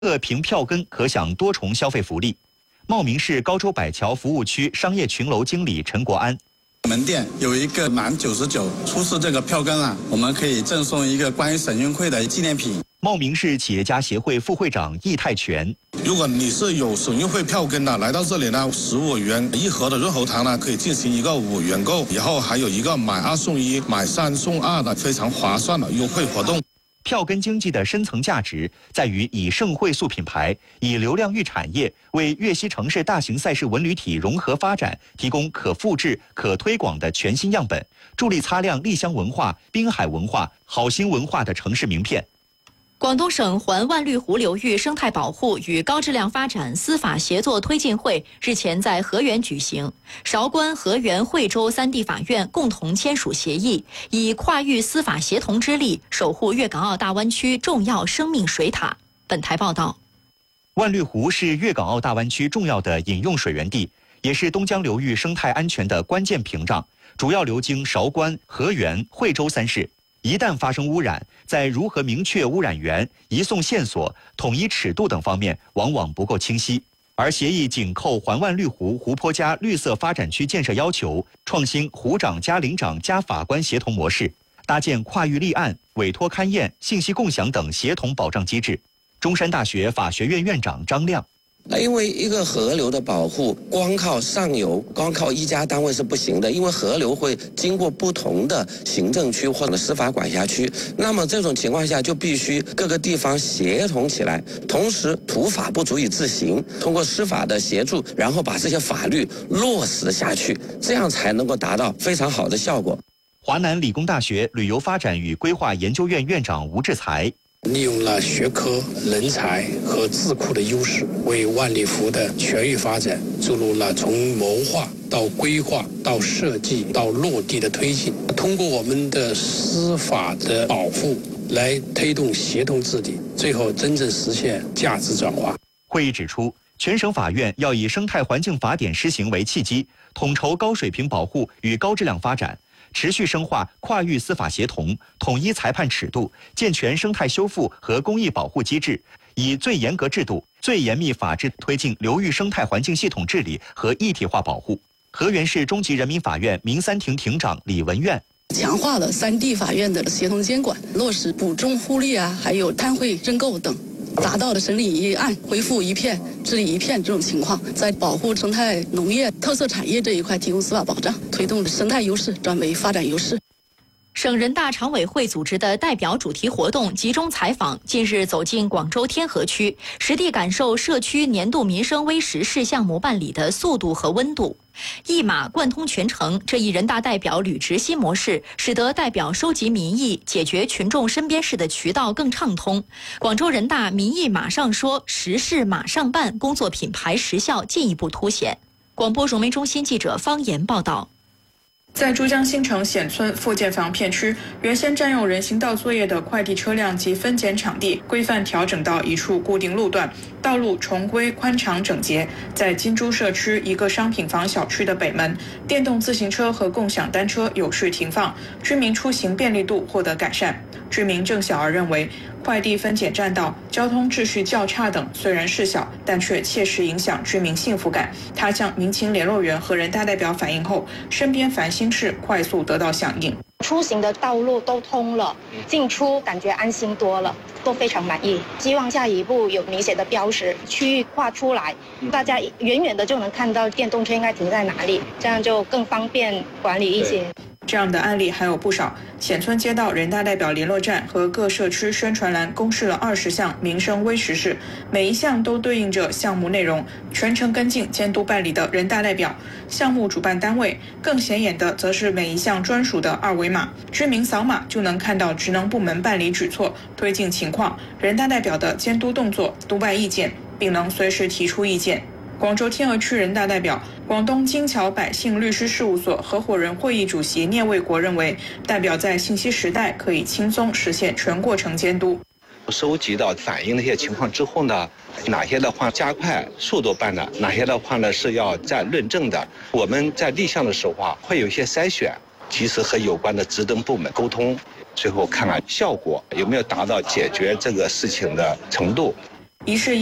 凭票根可享多重消费福利。茂名市高州柏桥服务区商业群楼经理陈国安。 门店有一个满99出示这个票根啊，我们可以赠送一个关于省运会的纪念品。 茂名市企业家协会副会长易泰全， 如果你是有省运会票根的，来到这里呢，15元一盒的润喉糖呢，可以进行一个5元购，以后还有一个买2送1、买3送2的非常划算的优惠活动。 票根经济的深层价值在于以盛会塑品牌、以流量育产业为粤西城市大型赛事文旅体融合发展提供可复制、可推广的全新样本，助力擦亮丽乡文化、滨海文化、好兴文化的城市名片。 广东省环万绿湖流域生态保护与高质量发展司法协作推进会日前在河源举行，韶关、河源、惠州3地法院共同签署协议，以跨域司法协同之力守护粤港澳大湾区重要生命水塔。本台报道。 万绿湖是粤港澳大湾区重要的饮用水源地，也是东江流域生态安全的关键屏障，主要流经韶关、河源、惠州3市。一旦发生污染，在如何明确污染源、移送线索、统一尺度等方面往往不够清晰。而协议紧扣环万绿湖湖泊加绿色发展区建设要求，创新湖长加领长加法官协同模式，搭建跨域立案、委托勘验、信息共享等协同保障机制。中山大学法学院院长张亮。 因为一个河流的保护，光靠上游、光靠一家单位是不行的，因为河流会经过不同的行政区或者司法管辖区，那么这种情况下就必须各个地方协同起来，同时土法不足以自行，通过司法的协助，然后把这些法律落实下去，这样才能够达到非常好的效果。 华南理工大学旅游发展与规划研究院院长吴志才。 利用了学科、人才和智库的优势，为万里湖的全域发展注入了从谋划到规划到设计到落地的推进。通过我们的司法的保护来推动协同治理，最后真正实现价值转化。 会议指出，全省法院要以生态环境法典施行为契机，统筹高水平保护与高质量发展，持续深化跨域司法协同，统一裁判尺度，健全生态修复和公益保护机制，以最严格制度、最严密法治推进流域生态环境系统治理和一体化保护。河源市中级人民法院民三庭庭长李文苑。 强化了3地法院的协同监管，落实补中互利还有碳汇认购等，达到了审理一案恢复一片治理一片这种情况，在保护生态农业特色产业这一块提供司法保障，推动生态优势转为发展优势。 省人大常委会组织的代表主题活动集中采访近日走进广州天河区，实地感受社区年度民生微实事项目办理的速度和温度。一码贯通全程这一人大代表履职新模式，使得代表收集民意、解决群众身边事的渠道更畅通。广州人大民意马上说，实事马上办工作品牌实效进一步凸显。广播融媒中心记者方言报道。 在珠江新城显村复建房片区，原先占用人行道作业的快递车辆及分拣场地规范调整到一处固定路段，道路重归宽敞整洁。在金珠社区一个商品房小区的北门，电动自行车和共享单车有序停放，居民出行便利度获得改善。居民郑小儿认为，快递分拣占道、交通秩序较差等虽然事小，但却切实影响居民幸福感。他向民情联络员和人大代表反映后，身边烦心事快速得到响应。 出行的道路都通了，进出感觉安心多了，都非常满意。希望下一步有明显的标识，区域划出来，大家远远的就能看到电动车应该停在哪里，这样就更方便管理一些。 这样的案例还有不少。显村街道人大代表联络站和各社区宣传栏公示了20项民生微实事，每一项都对应着项目内容，全程跟进监督办理的人大代表。项目主办单位更显眼的则是每一项专属的2维码，居民扫码就能看到职能部门办理举措、推进情况、人大代表的监督动作、督办意见，并能随时提出意见。广州天河区人大代表、广东金桥百姓律师事务所合伙人会议主席聂卫国认为，代表在信息时代可以轻松实现全过程监督。 收集到反映那些情况之后呢，哪些的话加快速度办的，哪些的话呢是要再论证的。我们在立项的时候会有一些筛选，及时和有关的职能部门沟通，最后看看效果有没有达到解决这个事情的程度。 仪式